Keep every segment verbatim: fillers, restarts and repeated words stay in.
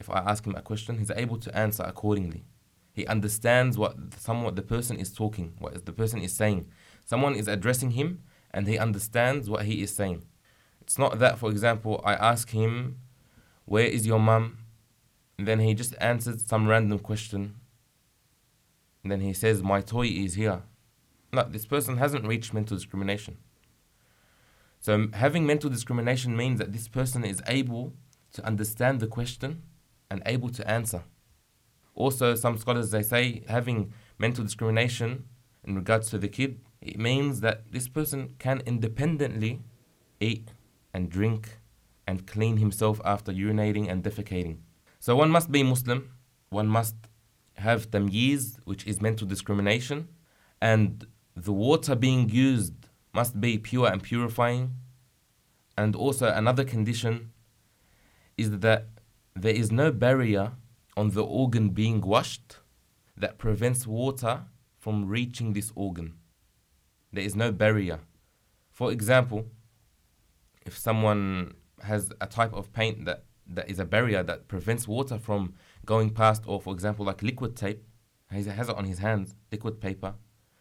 if I ask him a question, he's able to answer accordingly. He understands what somewhat the person is talking, what the person is saying. Someone is addressing him and he understands what he is saying. It's not that, for example, I ask him, where is your mum? And then he just answers some random question. And then he says, my toy is here. No, this person hasn't reached mental discrimination. So having mental discrimination means that this person is able to understand the question and able to answer. Also, some scholars, they say having mental discrimination in regards to the kid, it means that this person can independently eat and drink and clean himself after urinating and defecating. So one must be Muslim, one must have tamyiz, which is mental discrimination, and the water being used must be pure and purifying. And also another condition is that there is no barrier on the organ being washed that prevents water from reaching this organ. There is no barrier. For example, if someone has a type of paint that, that is a barrier that prevents water from going past, or for example like liquid tape, he has it on his hands, liquid paper,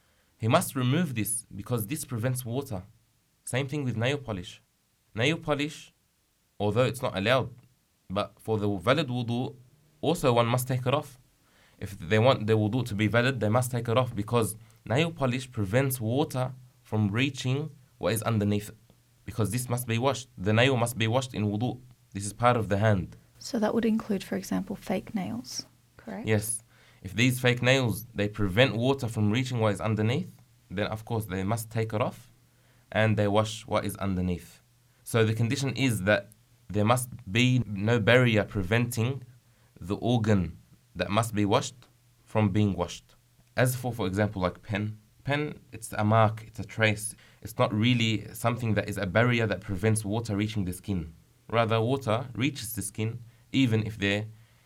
he must remove this because this prevents water. Same thing with nail polish. Nail polish, although it's not allowed, but for the valid wudu, also one must take it off. If they want their wudu to be valid, they must take it off because nail polish prevents water from reaching what is underneath it. Because this must be washed. The nail must be washed in wudu. This is part of the hand. So that would include, for example, fake nails, correct? Yes. If these fake nails, they prevent water from reaching what is underneath, then of course they must take it off and they wash what is underneath. So the condition is that there must be no barrier preventing the organ that must be washed from being washed. As for, for example, like pen, pen, it's a mark, it's a trace. It's not really something that is a barrier that prevents water reaching the skin. Rather, water reaches the skin even if there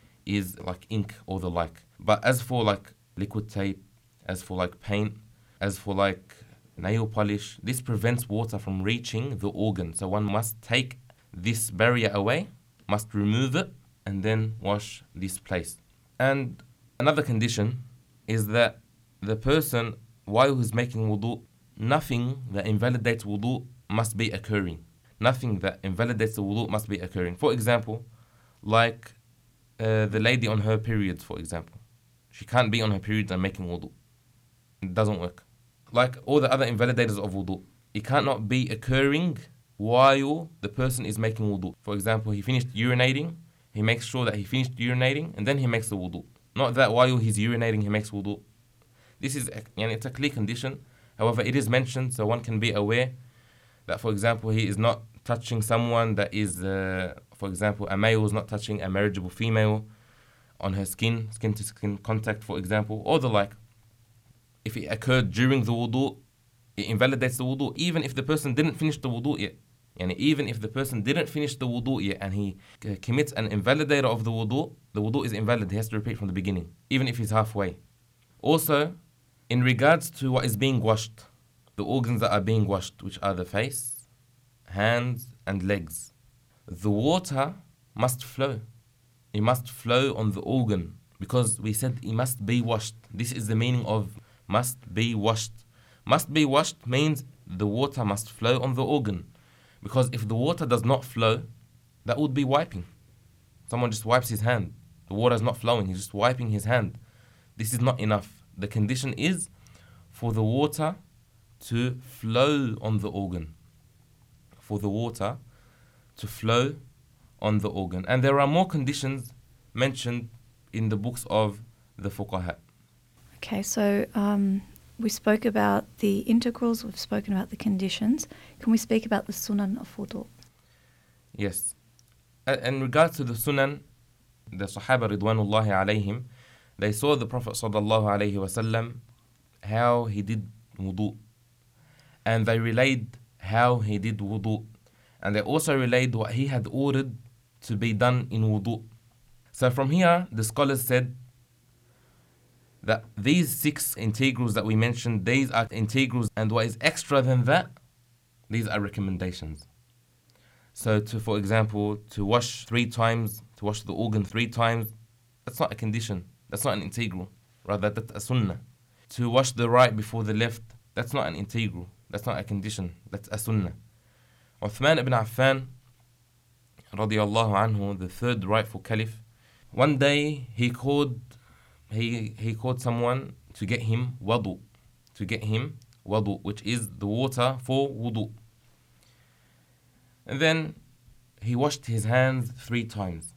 is like ink or the like. But as for like liquid tape, as for like paint, as for like nail polish, this prevents water from reaching the organ. So one must take this barrier away, must remove it, and then wash this place. And another condition is that the person, while he's making wudu, nothing that invalidates wudu must be occurring. Nothing that invalidates the wudu must be occurring. For example, like uh, the lady on her periods, for example. She can't be on her periods and making wudu. It doesn't work. Like all the other invalidators of wudu, it cannot be occurring while the person is making wudu. For example, he finished urinating, he makes sure that he finished urinating and then he makes the wudu. Not that while he's urinating he makes wudu. This is a, yani it's a clear condition. However, it is mentioned so one can be aware that, for example, he is not touching someone that is, uh, for example, a male is not touching a marriageable female on her skin, skin to skin contact, for example, or the like. If it occurred during the wudu, it invalidates the wudu, even if the person didn't finish the wudu yet. And even if the person didn't finish the wudu yet and he uh, commits an invalidator of the wudu, the wudu is invalid. He has to repeat from the beginning, even if he's halfway. Also, in regards to what is being washed, the organs that are being washed, which are the face, hands, and legs, the water must flow. It must flow on the organ because we said it must be washed. This is the meaning of must be washed. Must be washed means the water must flow on the organ. Because if the water does not flow, that would be wiping. Someone just wipes his hand. The water is not flowing. He's just wiping his hand. This is not enough. The condition is for the water to flow on the organ. For the water to flow on the organ. And there are more conditions mentioned in the books of the fuqaha. Okay, so um, we spoke about the integrals, we've spoken about the conditions. Can we speak about the sunan of wudu? Yes. Uh, in regards to the sunan, the Sahaba Ridwanullahi alayhim, they saw the Prophet sallallahu alayhi wasallam, how he did wudu. And they relayed how he did wudu. And they also relayed what he had ordered to be done in wudu. So from here, the scholars said that these six integrals that we mentioned, these are integrals, and what is extra than that, these are recommendations. So to, for example, to wash three times, to wash the organ three times, that's not a condition. That's not an integral. Rather, that's a sunnah. To wash the right before the left, that's not an integral. That's not a condition. That's a sunnah. Uthman ibn Affan, radiyallahu anhu, the third rightful caliph, one day he called, he, he called someone to get him wudu, to get him wudu, which is the water for wudu. And then he washed his hands three times.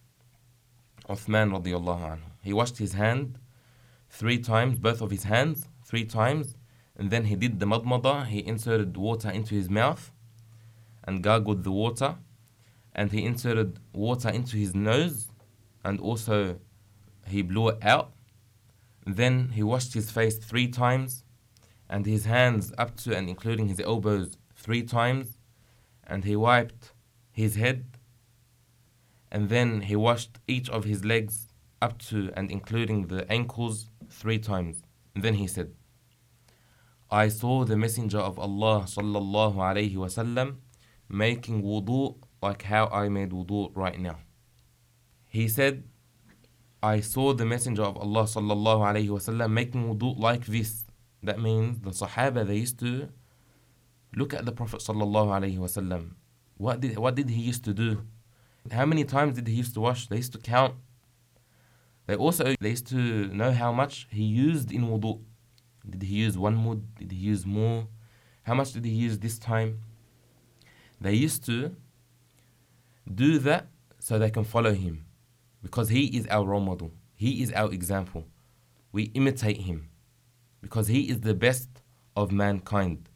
Uthman radiyallahu anhu. He washed his hand three times, both of his hands, three times. And then he did the madmada. He inserted water into his mouth and gargled the water. And he inserted water into his nose and also he blew it out. Then he washed his face three times and his hands up to and including his elbows three times. And he wiped his head. And then he washed each of his legs up to and including the ankles three times. And then he said, I saw the Messenger of Allah sallallahu alayhi wasallam making wudu like how I made wudu right now. He said, I saw the Messenger of Allah sallallahu alayhi wasallam making wudu like this. That means the Sahaba, they used to look at the Prophet sallallahu alayhi wasallam. What did what did he used to do? How many times did he used to wash? They used to count. They also they used to know how much he used in wudu. Did he use one mud? Did he use more? How much did he use this time? They used to do that so they can follow him, because he is our role model. He is our example. We imitate him because he is the best of mankind.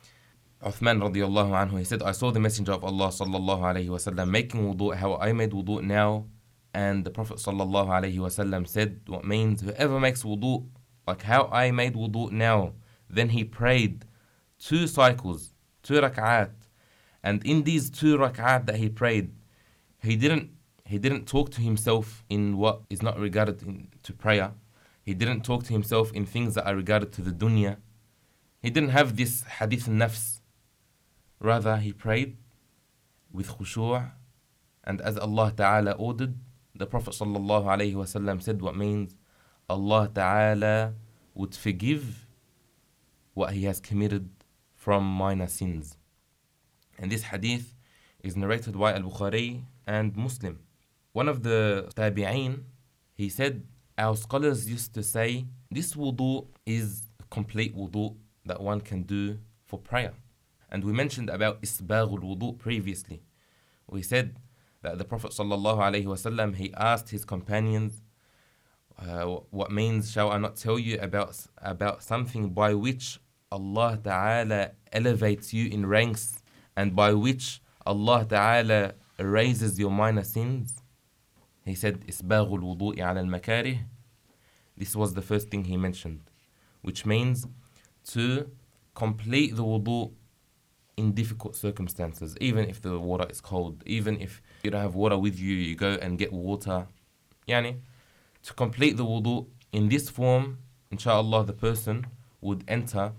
Uthman radiyallahu anhu, he said, I saw the Messenger of Allah sallallahu alayhi wasallam making wudu how I made wudu now. And the Prophet sallallahu alayhi wasallam said, what means whoever makes wudu like how I made wudu now, then he prayed two cycles, two rak'at. And in these two rak'at that he prayed, he didn't he didn't talk to himself in what is not regarded in, to prayer. He didn't talk to himself in things that are regarded to the dunya. He didn't have this hadith nafs. Rather, he prayed with khushu', and as Allah Ta'ala ordered, the Prophet Sallallahu Alaihi Wasallam said, what means Allah Ta'ala would forgive what he has committed from minor sins. And this hadith is narrated by Al-Bukhari and Muslim. One of the tabi'een, he said, our scholars used to say, this wudu is a complete wudu that one can do for prayer. And we mentioned about isbaghul wudu previously. We said that the Prophet sallallahu alaihi wasallam, he asked his companions, uh, what means shall I not tell you about about something by which Allah Ta'ala elevates you in ranks and by which Allah Ta'ala erases your minor sins? He said, isbaghul wudu'i ala al-makarih. This was the first thing he mentioned, which means to complete the wudu in difficult circumstances, even if the water is cold, even if you don't have water with you, you go and get water. Yani, to complete the wudu in this form, inshallah, the person would enter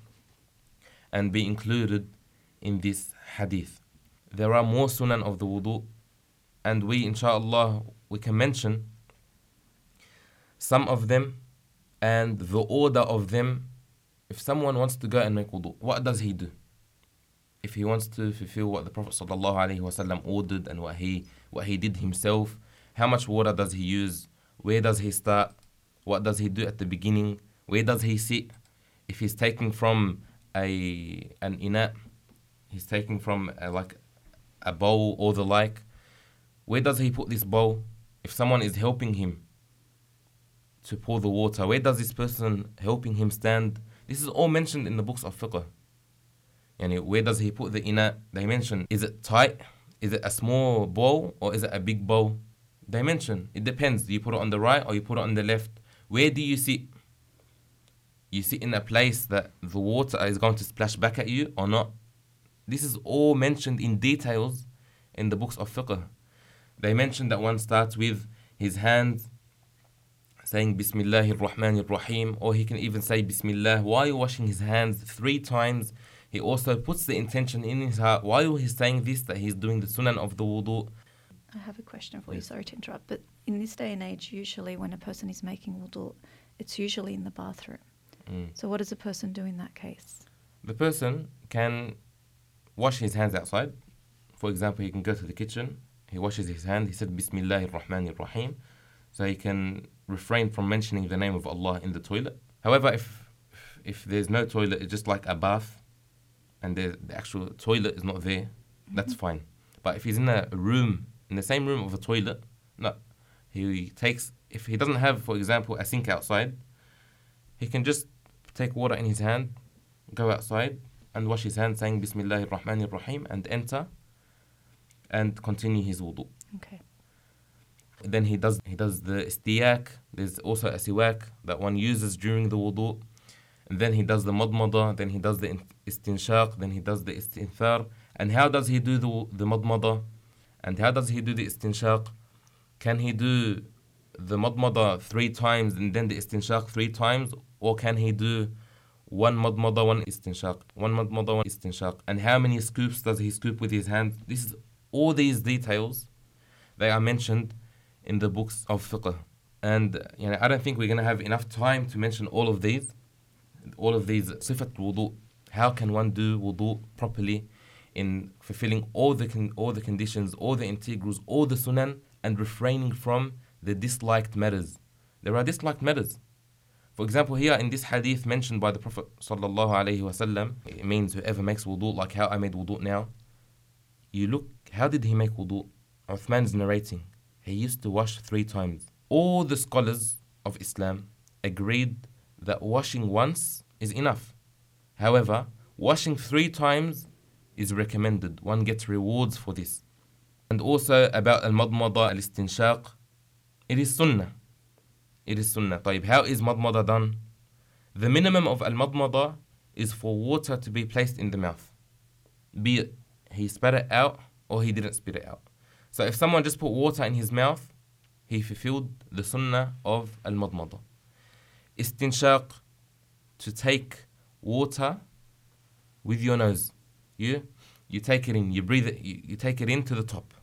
and be included in this hadith. There are more sunan of the wudu, and we, inshallah, we can mention some of them and the order of them. If someone wants to go and make wudu, what does he do? If he wants to fulfill what the Prophet sallallahu alaihi wasallam ordered and what he what he did himself, how much water does he use? Where does he start? What does he do at the beginning? Where does he sit? If he's taking from a an ina, he's taking from a, like a bowl or the like, where does he put this bowl? If someone is helping him to pour the water, where does this person helping him stand? This is all mentioned in the books of fiqh. And where does he put the ina? They mention, is it tight? Is it a small bowl or is it a big bowl? They mention, it depends. Do you put it on the right or you put it on the left? Where do you sit? You sit in a place that the water is going to splash back at you or not? This is all mentioned in details in the books of fiqh. They mention that one starts with his hands saying Bismillahir Rahmanir Rahim, or he can even say Bismillah while washing his hands three times. He also puts the intention in his heart while he's saying this that he's doing the sunan of the wudu. I have a question for you. Yes. Sorry to interrupt, but in this day and age, usually when a person is making wudu, it's usually in the bathroom. Mm. So what does a person do in that case? The person can wash his hands outside. For example, he can go to the kitchen, he washes his hand, he said Bismillahir Rahmanir Rahim, so he can refrain from mentioning the name of Allah in the toilet. However, if if there's no toilet, it's just like a bath, and the, the actual toilet is not there, mm-hmm. that's fine. But if he's in a room, in the same room of a toilet, no, he takes, if he doesn't have, for example, a sink outside, he can just take water in his hand, go outside, and wash his hands saying Bismillahir Rahmanir Rahim, and enter, and continue his wudu. Okay. Then he does he does the istiyak. There's also a siwak that one uses during the wudu. And then he does the madmada, then he does the istinshaq, then he does the istinthar. And how does he do the, the madmada? And how does he do the istinshaq? Can he do the madmada three times and then the istinshaq three times? Or can he do one madmada, one istinshaq, one madmada, one istinshaq? And how many scoops does he scoop with his hands? This is all these details, they are mentioned in the books of fiqh. And you know, I don't think we're going to have enough time to mention all of these. All of these sifat wudu. How can one do wudu properly in fulfilling all the con- all the conditions, all the integrals, all the sunan, and refraining from the disliked matters. There are disliked matters. For example, here in this hadith mentioned by the Prophet sallallahu alaihi wasallam, it means whoever makes wudu, like how I made wudu now. You look, how did he make wudu? Uthman is narrating. He used to wash three times. All the scholars of Islam agreed that washing once is enough. However, washing three times is recommended. One gets rewards for this. And also about al-madmada, al-istinshaq, it is sunnah. It is sunnah. طيب, how is madmada done? The minimum of al-madmada is for water to be placed in the mouth. Be it he spat it out or he didn't spit it out. So if someone just put water in his mouth, he fulfilled the sunnah of al-madmada. Istinshaq, to take water with your nose. You, you take it in, you breathe it, you, you take it in to the top.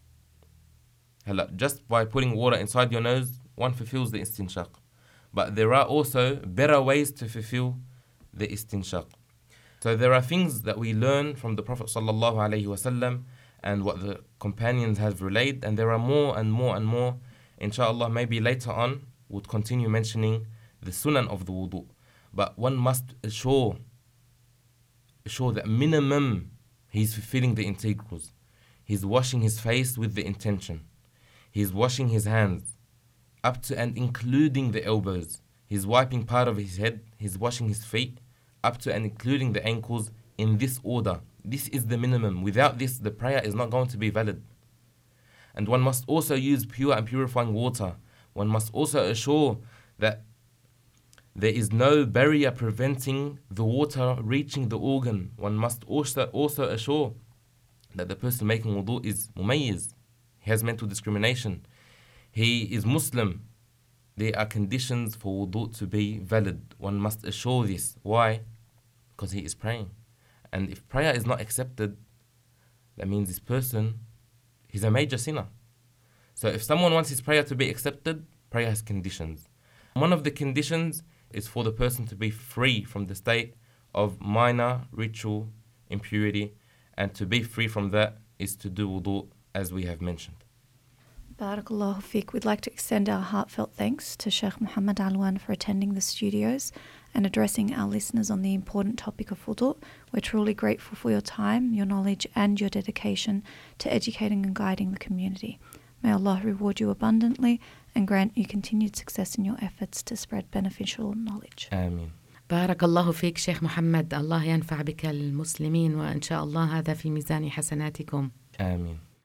Just by putting water inside your nose, one fulfills the istinshaq. But there are also better ways to fulfill the istinshaq. So there are things that we learn from the Prophet sallallahu alaihi wasallam and what the companions have relayed, and there are more and more and more. Inshallah, maybe later on we'll continue mentioning the sunan of the wudu. But one must assure, assure that minimum he's fulfilling the integrals. He's washing his face with the intention. He's washing his hands up to and including the elbows. He's wiping part of his head. He's washing his feet up to and including the ankles in this order. This is the minimum. Without this, the prayer is not going to be valid. And one must also use pure and purifying water. One must also assure that there is no barrier preventing the water reaching the organ. One must also also assure that the person making wudu is mumayyiz. He has mental discrimination. He is Muslim. There are conditions for wudu to be valid. One must assure this. Why? Because he is praying. And if prayer is not accepted, that means this person, he's a major sinner. So if someone wants his prayer to be accepted, prayer has conditions. One of the conditions is for the person to be free from the state of minor ritual impurity, and to be free from that is to do wudu as we have mentioned. Barakallahu Fiqh. We'd like to extend our heartfelt thanks to Sheikh Muhammad Alwan for attending the studios and addressing our listeners on the important topic of wudu. We're truly grateful for your time, your knowledge and your dedication to educating and guiding the community. May Allah reward you abundantly and grant you continued success in your efforts to spread beneficial knowledge. Ameen. بارك الله فيك شيخ محمد. الله ينفع بك المسلمين وإن شاء الله هذا في ميزان حسناتكم. آمين.